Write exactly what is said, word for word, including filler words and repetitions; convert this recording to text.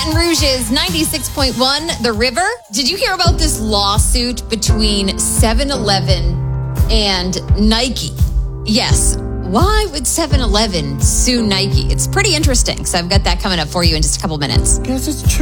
Baton Rouge's ninety-six point one, The River. Did you hear about this lawsuit between seven eleven and Nike? Yes. Why would seven eleven sue Nike? It's pretty interesting. So I've got that coming up for you in just a couple minutes. Guess it's true.